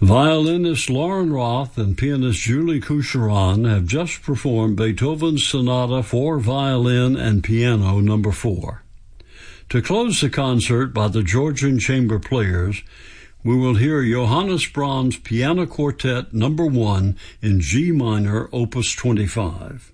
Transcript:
Violinist Lauren Roth and pianist Julie Coucheron have just performed Beethoven's Sonata for Violin and Piano No. 4. To close the concert by the Georgian Chamber Players, we will hear Johannes Brahms' Piano Quartet No. 1 in G minor, Opus 25.